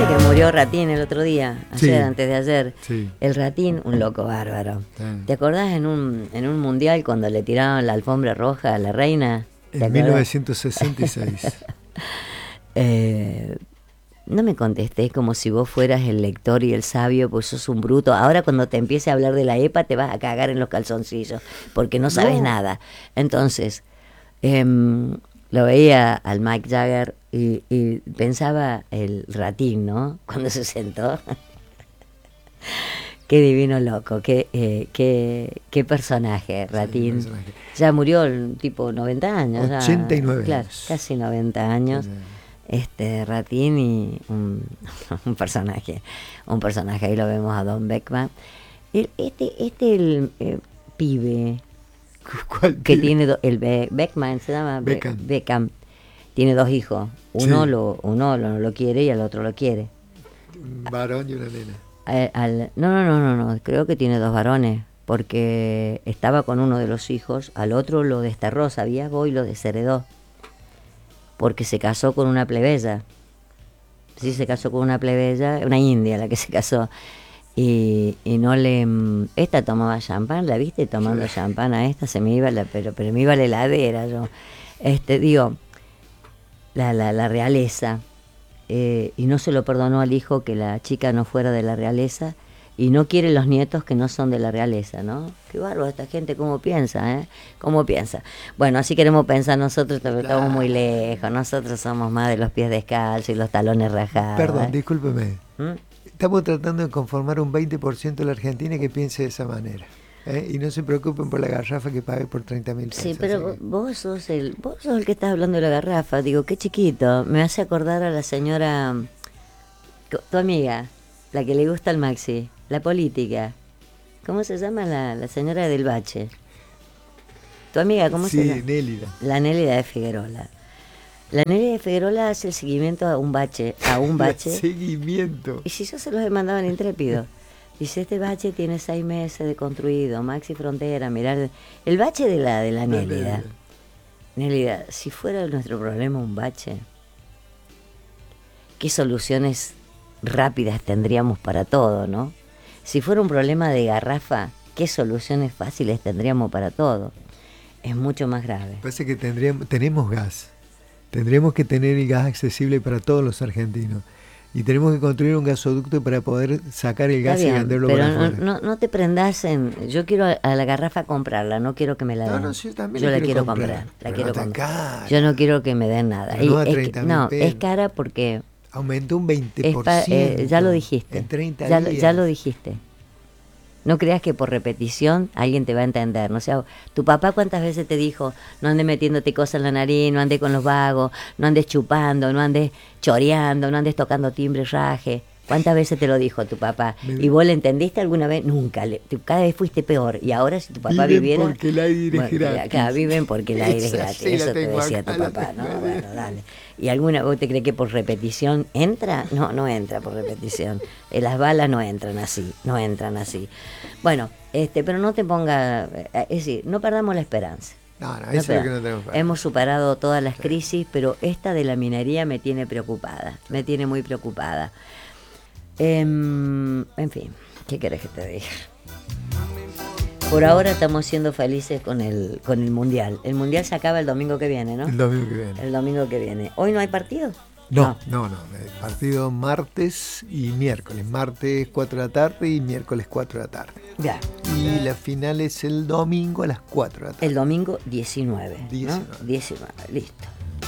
Viste que murió Ratín el otro día, ayer, antes de ayer. Sí. El Ratín, un loco bárbaro. Sí. ¿Te acordás en un mundial cuando le tiraron la alfombra roja a la reina? En 1966. No me contestés como si vos fueras el lector y el sabio, pues sos un bruto. Ahora cuando te empiece a hablar de la EPA te vas a cagar en los calzoncillos, porque no sabes nada. Entonces, lo veía al Mick Jagger y pensaba el Ratín, ¿no? Cuando se sentó. Qué divino loco, qué personaje, Ratín. Sí, personaje. Ya murió el tipo 90 años. 89 ya, claro, años. casi 90 años. Ratín y un personaje, ahí lo vemos a Don Beckman. El pibe ¿Cuál que pibe? tiene Beckman se llama Beckham, tiene 2 hijos, uno Sí. no lo quiere y al otro lo quiere. Un varón y una nena. No, creo que tiene 2 varones, porque estaba con uno de los hijos, al otro lo desterró, ¿sabías vos? Y lo desheredó, porque se casó con una plebeya. Sí, se casó con una plebeya, una india la que se casó, y no le... Esta tomaba champán, ¿la viste tomando champán a esta? Se me iba pero me iba la heladera yo. Digo, la realeza, y no se lo perdonó al hijo que la chica no fuera de la realeza, y no quiere los nietos que no son de la realeza, ¿no? Qué bárbaro esta gente, cómo piensa, ¿eh? Cómo piensa. Bueno, así queremos pensar nosotros, pero estamos muy lejos. Nosotros somos más de los pies descalzos y los talones rajados. Perdón, discúlpeme. ¿Mm? Estamos tratando de conformar un 20% de la Argentina que piense de esa manera. Y no se preocupen por la garrafa que pague por 30.000 pesos. Sí, pero vos sos el que estás hablando de la garrafa. Digo, qué chiquito. Me hace acordar a la señora, tu amiga, la que le gusta el Maxi, la política. ¿Cómo se llama la señora del Bache? Tu amiga, ¿cómo se llama? Sí, Nélida. La Nélida de Figuerola. La Nélida de Figuerola hace el seguimiento a un bache. Seguimiento. Y si yo se los he mandado en Intrépido. Dice, este bache tiene 6 meses de construido, Maxi Frontera, mirá, el bache de la Nélida. Nélida, si fuera nuestro problema un bache, ¿qué soluciones rápidas tendríamos para todo, no? Si fuera un problema de garrafa, ¿qué soluciones fáciles tendríamos para todo? Es mucho más grave. Parece que tenemos gas. Tendríamos que tener el gas accesible para todos los argentinos. Y tenemos que construir un gasoducto para poder sacar el gas y venderlo para afuera. No te prendas en... Yo quiero a la garrafa comprarla, no quiero que me la den. No, yo también yo la quiero comprar. La quiero comprar. Cara. Yo no quiero que me den nada. No, a 30.000 pesos. Es cara porque... Aumentó un 20%. Ya lo dijiste. En 30 días. Ya lo dijiste. No creas que por repetición alguien te va a entender. ¿No? O sea, tu papá cuántas veces te dijo, no andes metiéndote cosas en la nariz, no andes con los vagos, no andes chupando, no andes choreando, no andes tocando timbre, raje. ¿Cuántas veces te lo dijo tu papá? ¿Y vos le entendiste alguna vez? Nunca. Cada vez fuiste peor. Y ahora si tu papá viviera... Porque el aire es gratis. Claro, viven porque el aire es gratis. Sí, eso te decía tu papá, ¿no? Bueno, dale. ¿Y alguna vos te crees que por repetición entra? No entra por repetición. Las balas no entran así. Bueno, pero no te ponga... Es decir, no perdamos la esperanza. No, eso es lo que no tenemos. Hemos superado todas las crisis, pero esta de la minería me tiene preocupada. Me tiene muy preocupada. En fin, ¿qué querés que te diga? Por ahora estamos siendo felices con el Mundial. El Mundial se acaba el domingo que viene, ¿no? El domingo que viene. El domingo que viene. ¿Hoy no hay partido? No. El partido martes y miércoles. Martes 4 de la tarde y miércoles 4 de la tarde. Ya. Y la final es el domingo a las 4 de la tarde. El domingo 19. 19. ¿No? 19, listo.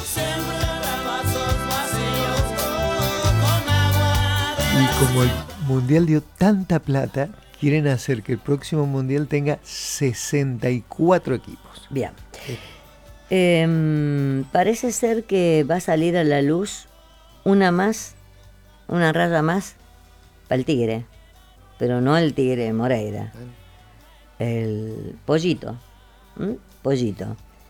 Y como el Mundial dio tanta plata, quieren hacer que el próximo Mundial tenga 64 equipos. Bien. Parece ser que va a salir a la luz una raya más para el Tigre, pero no el Tigre Moreira, el Pollito. Pollito.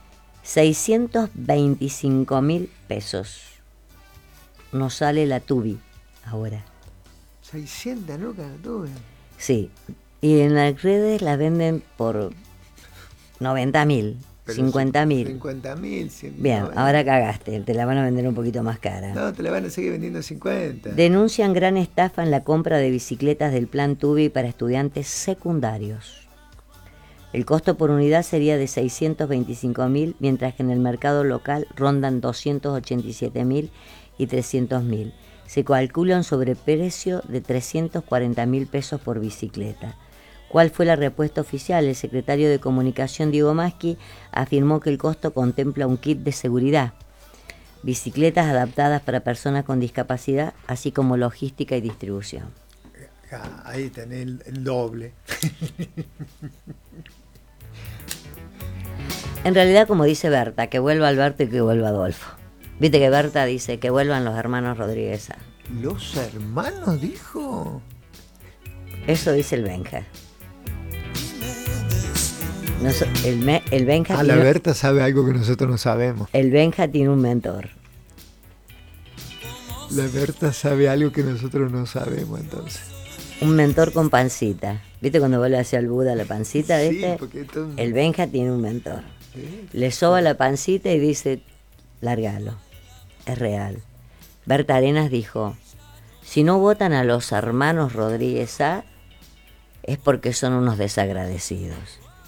625.000 pesos. Nos sale la Tubi ahora. 600 lucas la Tubi. Sí, y en las redes la venden por 90.000. 50.000. 50.000. Bien, ahora cagaste, te la van a vender un poquito más cara. No, te la van a seguir vendiendo 50. Denuncian gran estafa en la compra de bicicletas del plan TUBI para estudiantes secundarios. El costo por unidad sería de 625.000, mientras que en el mercado local rondan 287.000 y 300.000. Se calcula un sobreprecio de 340.000 pesos por bicicleta. ¿Cuál fue la respuesta oficial? El secretario de Comunicación, Diego Maschi, afirmó que el costo contempla un kit de seguridad, bicicletas adaptadas para personas con discapacidad, así como logística y distribución. Ahí tenés el doble. En realidad, como dice Berta, que vuelva Alberto y que vuelva Adolfo. Viste que Berta dice que vuelvan los hermanos Rodríguez. ¿Los hermanos, dijo? Eso dice el Benja. El Benja la Berta sabe algo que nosotros no sabemos. El Benja tiene un mentor. La Berta sabe algo que nosotros no sabemos, entonces. Un mentor con pancita. ¿Viste cuando vuelve hacia el Buda la pancita? ¿Viste? Sí, porque esto... El Benja tiene un mentor. Le soba la pancita y dice, lárgalo. Es real. Berta Arenas dijo, si no votan a los hermanos Rodríguez A, es porque son unos desagradecidos.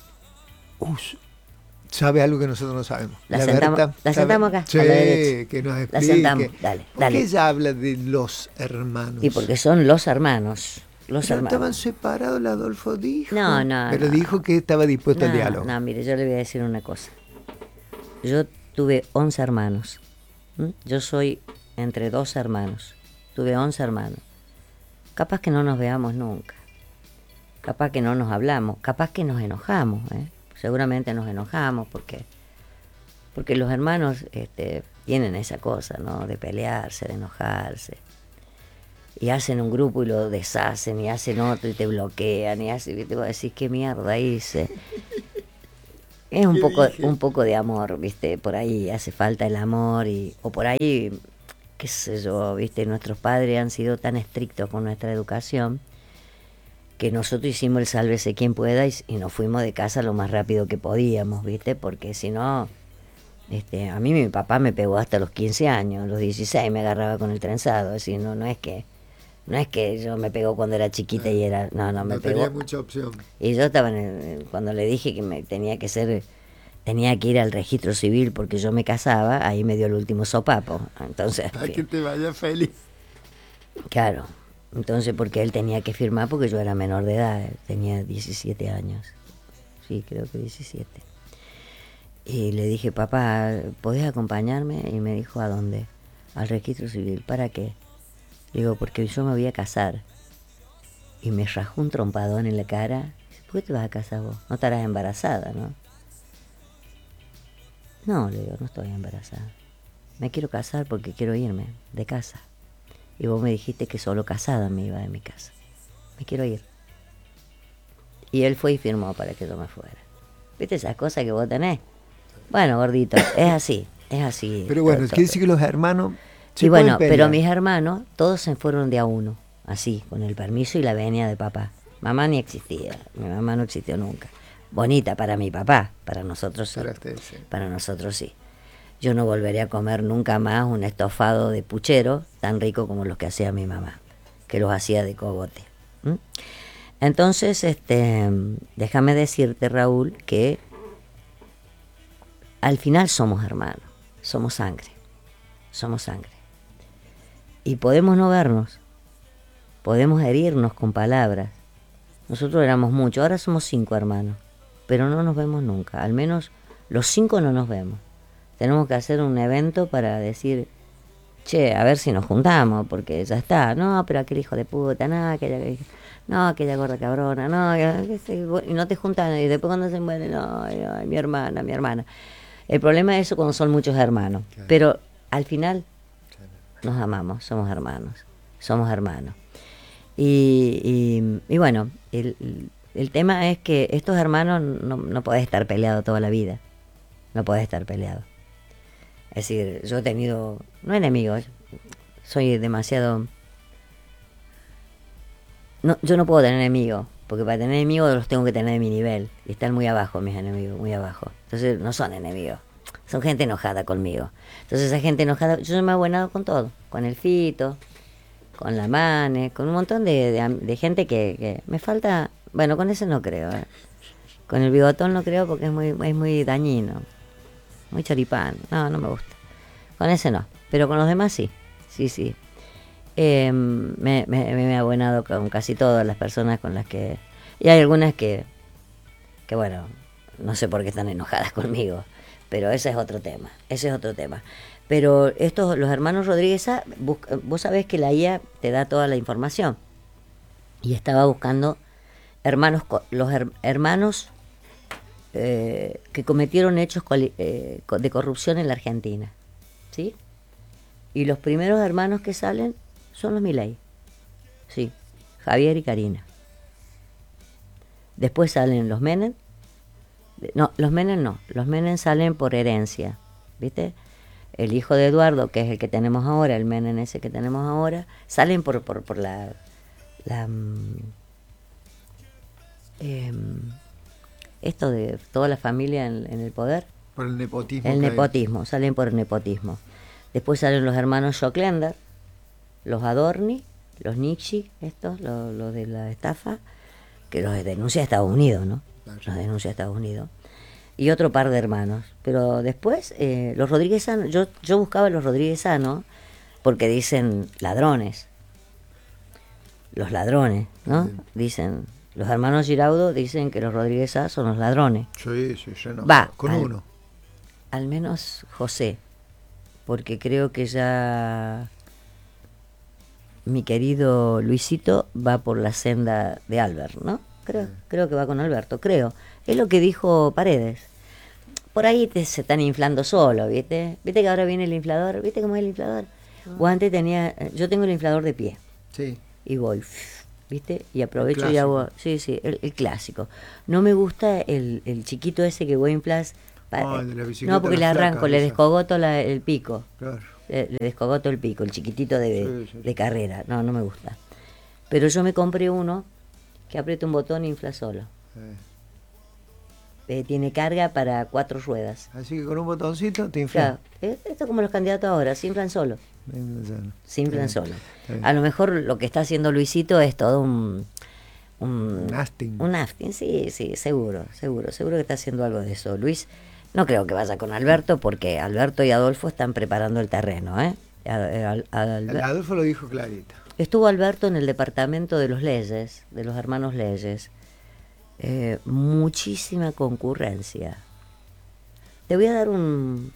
Sabe algo que nosotros no sabemos. La sentamos acá, sí, a la derecha. Que nos explique. La sentamos, dale. ¿Por qué ella habla de los hermanos? Y porque son los hermanos. Pero estaban separados, Adolfo dijo. No. Pero dijo que estaba dispuesto al diálogo. No, mire, yo le voy a decir una cosa. Yo tuve 11 hermanos. Yo soy entre 2 hermanos. Tuve 11 hermanos. Capaz que no nos veamos nunca. Capaz que no nos hablamos. Capaz que nos enojamos, Seguramente nos enojamos porque los hermanos tienen esa cosa, ¿no? De pelearse, de enojarse. Y hacen un grupo y lo deshacen, y hacen otro y te bloquean, y hacen, y te voy a decir, ¿qué mierda hice? Es un poco de amor, ¿viste? Por ahí hace falta el amor, o por ahí, qué sé yo, ¿viste? Nuestros padres han sido tan estrictos con nuestra educación que nosotros hicimos el sálvese quien pueda y nos fuimos de casa lo más rápido que podíamos, ¿viste? Porque si no, a mí mi papá me pegó hasta los 15 años, a los 16 me agarraba con el trenzado, es decir, no es que yo me pegó cuando era chiquita y era, no me pegó. No tenía mucha opción. Y yo estaba cuando le dije que tenía que ir al registro civil porque yo me casaba, ahí me dio el último sopapo. Entonces, para que te vaya feliz. Claro. Entonces, porque él tenía que firmar porque yo era menor de edad, tenía 17 años. Sí, creo que 17. Y le dije, papá, ¿podés acompañarme? Y me dijo, ¿a dónde? Al registro civil. ¿Para qué? Digo, porque yo me voy a casar. Y me rajó un trompadón en la cara. Dice, ¿por qué te vas a casar vos? No estarás embarazada, ¿no? No, le digo, no estoy embarazada. Me quiero casar porque quiero irme de casa. Y vos me dijiste que solo casada me iba de mi casa. Me quiero ir. Y él fue y firmó para que yo me fuera. ¿Viste esas cosas que vos tenés? Bueno, gordito, es así. Pero bueno, quiere decir que los hermanos... Y bueno, pero mis hermanos, todos se fueron de a uno. Así, con el permiso y la venia de papá. Mamá ni existía. Mi mamá no existió nunca. Bonita para mi papá, para nosotros sí. Para nosotros sí. Yo no volveré a comer nunca más un estofado de puchero tan rico como los que hacía mi mamá, que los hacía de cogote. Entonces, déjame decirte, Raúl, que al final somos hermanos, somos sangre. Y podemos no vernos, podemos herirnos con palabras. Nosotros éramos muchos, ahora somos 5 hermanos, pero no nos vemos nunca, al menos los 5 no nos vemos. Tenemos que hacer un evento para decir, che, a ver si nos juntamos, porque ya está. No, pero aquel hijo de puta, aquella gorda cabrona, y no te juntan, y después cuando se muere, ay, mi hermana. El problema es eso cuando son muchos hermanos, claro. Pero al final nos amamos, somos hermanos. Y bueno, el tema es que estos hermanos no podés estar peleado toda la vida, no podés estar peleado. Es decir, yo he tenido, no enemigos, soy demasiado... yo no puedo tener enemigos, porque para tener enemigos los tengo que tener de mi nivel, y están muy abajo mis enemigos, muy abajo. Entonces no son enemigos, son gente enojada conmigo. Entonces esa gente enojada, yo me he abonado con todo, con el Fito, con la Mane, con un montón de gente que me falta. Bueno, con ese no creo, con el Bigotón no creo porque es muy dañino, muy choripán, no me gusta. Con ese no, pero con los demás sí. Me he abonado con casi todas las personas con las que... Y hay algunas que bueno, no sé por qué están enojadas conmigo, pero ese es otro tema. Pero los hermanos Rodríguez Sá, vos sabés que la IA te da toda la información. Y estaba buscando hermanos que cometieron hechos de corrupción en la Argentina, ¿sí? Y los primeros hermanos que salen son los Milei, sí, Javier y Karina. Después salen los Menem. No, los Menem salen por herencia, ¿viste? El hijo de Eduardo, que es el que tenemos ahora, el Menem ese que tenemos ahora, salen por esto de toda la familia en el poder. Por el nepotismo. Salen por el nepotismo. Después salen los hermanos Schocklender, los Adorni, los Nixi, los de la estafa, que los denuncia a Estados Unidos, ¿no? Los denuncia a Estados Unidos. Y otro par de hermanos. Pero después, los Rodríguez Sá, yo buscaba los Rodríguez Sá, ¿no? Porque dicen ladrones. Los ladrones, ¿no? Sí. Dicen, los hermanos Giraudo dicen que los Rodríguez Sá son los ladrones. Sí, yo no. Va, con uno. Al menos José, porque creo que ya mi querido Luisito va por la senda de Albert, ¿no? Creo que va con Alberto, creo. Es lo que dijo Paredes. Por ahí se están inflando solo, ¿viste? ¿Viste que ahora viene el inflador? ¿Viste cómo es el inflador? O antes yo tengo el inflador de pie. Sí. Y voy, ¿viste? Y aprovecho y hago... Sí, el clásico. No me gusta el chiquito ese que voy a inflar. No, porque le arranco, le descogoto el pico. Claro. Le descogoto el pico, el chiquitito de carrera. No me gusta. Pero yo me compré uno que aprieta un botón e infla solo. Tiene carga para 4 ruedas. Así que con un botoncito te infla. Claro. Esto es como los candidatos ahora, se inflan solo. Se inflan solo. A lo mejor lo que está haciendo Luisito es todo un afting. Un afting, sí, seguro que está haciendo algo de eso. Luis, no creo que vaya con Alberto, porque Alberto y Adolfo están preparando el terreno, ¿eh? Adolfo lo dijo clarito. Estuvo Alberto en el departamento de los Leyes, de los hermanos Leyes. Muchísima concurrencia. Te voy a dar un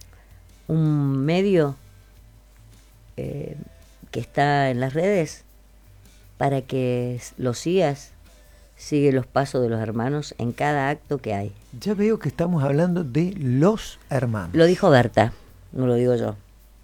medio que está en las redes para que lo sigas. Sigue los pasos de los hermanos en cada acto que hay. Ya veo que estamos hablando de los hermanos. Lo dijo Berta, no lo digo yo.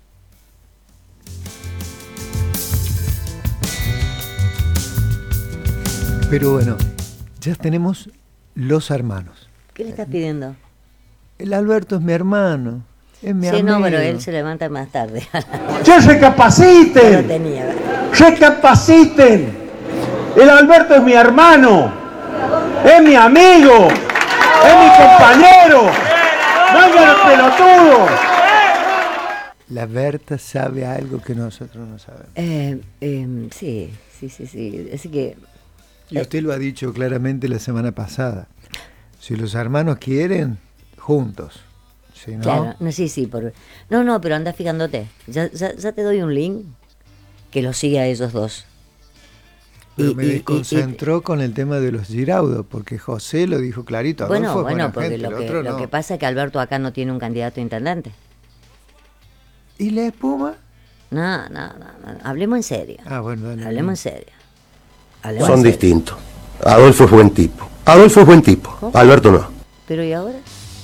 Pero bueno, ya tenemos los hermanos. ¿Qué le estás pidiendo? El Alberto es mi hermano, es mi amigo. Sí, no, pero él se levanta más tarde. ¡Ya recapaciten! No lo tenía. ¡Recapaciten! El Alberto es mi hermano, es mi amigo, es mi compañero. ¡Vengan los pelotudos! La Berta sabe algo que nosotros no sabemos. Sí. Así que... Y usted lo ha dicho claramente la semana pasada. Si los hermanos quieren, juntos. Si no... Claro, sí. No, pero anda fijándote. Ya te doy un link que los sigue a ellos dos. Pero me desconcentró con el tema de los Giraudo, porque José lo dijo clarito. Adolfo bueno, porque lo que pasa es que Alberto acá no tiene un candidato a intendente. ¿Y la espuma? No. Hablemos en serio. Bueno, dale. Hablemos en serio. Son distintos. Adolfo es buen tipo. ¿Oh? Alberto no. ¿Pero y ahora?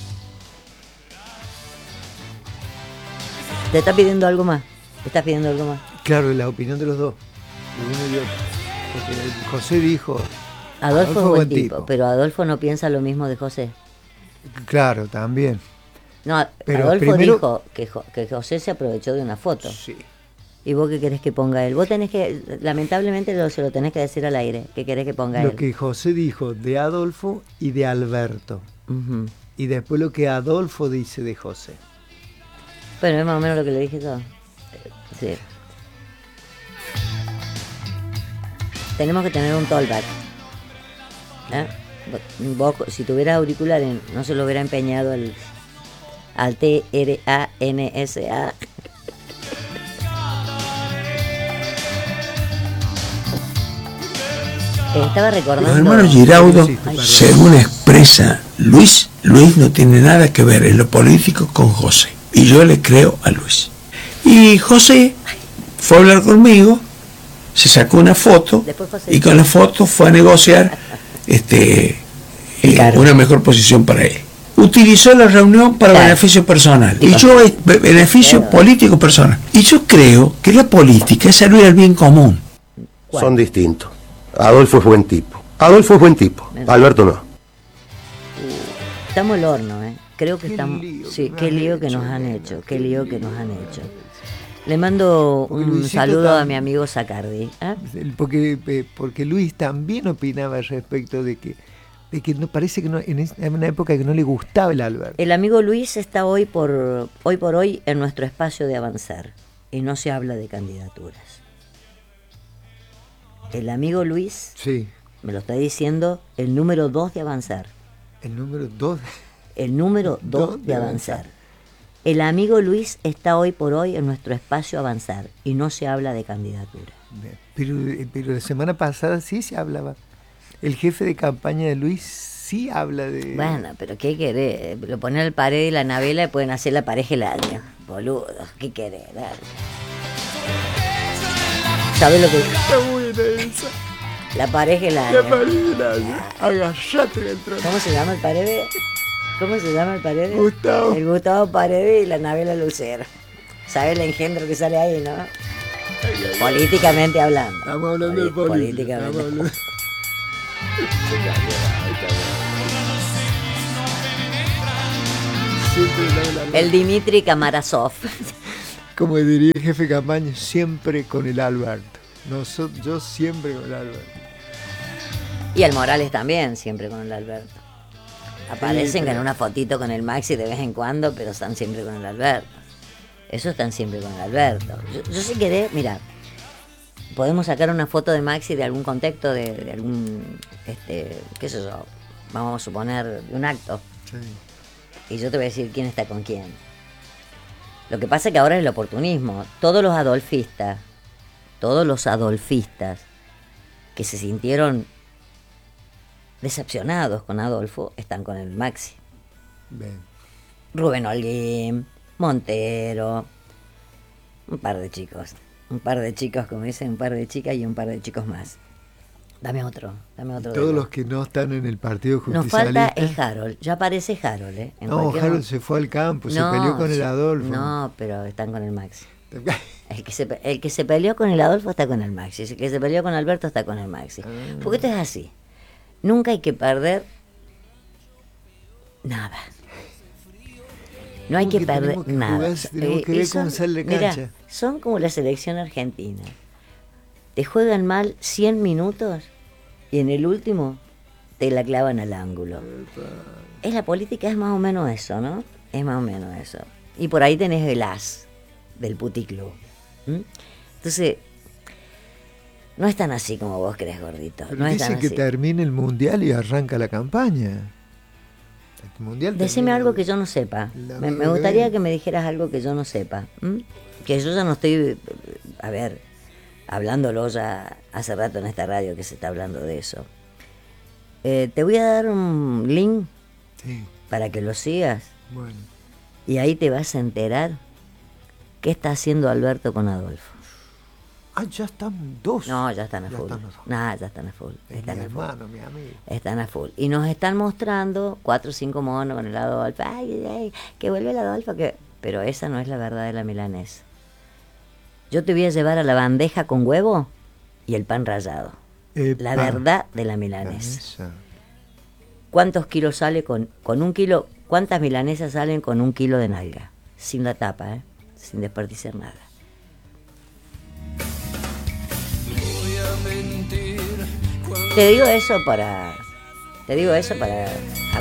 ¿Te está pidiendo algo más? Claro, la opinión de los dos. De uno y otro. Porque José dijo... Adolfo es buen tipo, pero Adolfo no piensa lo mismo de José. Claro, también. No, pero Adolfo dijo que José se aprovechó de una foto. Sí. ¿Y vos qué querés que ponga él? Vos tenés que, lamentablemente se lo tenés que decir al aire, ¿qué querés que ponga él? Lo que José dijo de Adolfo y de Alberto. Uh-huh. y después lo que Adolfo dice de José. Bueno, es más o menos lo que le dije yo. Sí. Tenemos que tener un tollback. Vos, si tuvieras auriculares, no se lo hubiera empeñado al TRANSA. Estaba recordando. Los hermanos Giraudo, según expresa Luis no tiene nada que ver en lo político con José. Y yo le creo a Luis. Y José fue a hablar conmigo, se sacó una foto y con la foto fue a negociar una mejor posición para él. Utilizó la reunión para beneficio personal y yo beneficio político personal. Y yo creo que la política es servir al bien común. Son distintos. Adolfo es buen tipo. Alberto no. Estamos al horno, ¿eh? Creo que estamos... Sí, qué lío que nos han hecho. Le mando un saludo a mi amigo Zacardi. Porque Luis también opinaba respecto de que no parece que en una época que no le gustaba el Alberto. El amigo Luis está hoy por hoy en nuestro espacio de Avanzar y no se habla de candidaturas. El amigo Luis me lo está diciendo el número 2 de Avanzar. ¿El número 2? El número 2 de Avanzar. El amigo Luis está hoy por hoy en nuestro espacio Avanzar y no se habla de candidatura. Pero la semana pasada sí se hablaba. El jefe de campaña de Luis sí habla de... Bueno, pero ¿qué querés? Lo ponen al Paredes y la Nabela y pueden hacer la pareja el año. Boludo, ¿qué querés? Dale. ¿Sabes lo que...? Está buena esa. La pareja el año. La pareja el año. Agachate en el trono. ¿Cómo se llama el Paredes? Gustavo. El Gustavo Paredes y la Nabela Lucero. ¿Sabes el engendro que sale ahí, no? Políticamente hablando. Estamos hablando de política. Políticamente. El Dimitri Kamarasov. Como diría el jefe de campaña, siempre con el Alberto. Yo siempre con el Alberto. Y el Morales también, siempre con el Alberto. Aparecen en una fotito con el Maxi de vez en cuando, pero están siempre con el Alberto. Eso están siempre con el Alberto. Yo si querés, mira, podemos sacar una foto de Maxi de algún contexto, de algún, qué sé yo, vamos a suponer, de un acto. Sí. Y yo te voy a decir quién está con quién. Lo que pasa es que ahora es el oportunismo. Todos los adolfistas que se sintieron decepcionados con Adolfo están con el Maxi. Bien. Rubén Holguín, Montero, un par de chicos, como dicen, un par de chicas y un par de chicos más. Dame otro. Todos los que no están en el partido justicialista. Nos falta el Harold, ya aparece Harold, No, Harold se fue al campo, se peleó con el Adolfo. No, pero están con el Maxi. El que se peleó con el Adolfo está con el Maxi, el que se peleó con Alberto está con el Maxi. Porque esto es así. Nunca hay que perder nada. No hay que perder nada. Tenemos que ver cómo sale la cancha. Mira, son como la selección argentina. Te juegan mal 100 minutos y en el último te la clavan al ángulo. Es la política, es más o menos eso, ¿no? Es más o menos eso. Y por ahí tenés el as del puticlub. Entonces, no es tan así como vos crees, gordito. Pero no es dicen tan que así. termine el mundial y arranca la campaña. Decime algo que yo no sepa. Me gustaría que me dijeras algo que yo no sepa. Que yo ya no estoy, hablándolo ya hace rato en esta radio que se está hablando de eso. Te voy a dar un link para que lo sigas. Bueno. Y ahí te vas a enterar qué está haciendo Alberto con Adolfo. Ya están dos. No, ya están a full. Ya están a full. Están a full. Mi amigo. Están a full. Y nos están mostrando 4 o 5 monos con el Adolfo. Ay, que vuelve el Adolfo. Pero esa no es la verdad de la milanesa. Yo te voy a llevar a la bandeja con huevo y el pan rallado. La verdad de la milanesa. ¿Cuántos kilos sale con un kilo? ¿Cuántas milanesas salen con 1 kilo de nalga? Sin la tapa, sin desperdiciar nada. Te digo eso para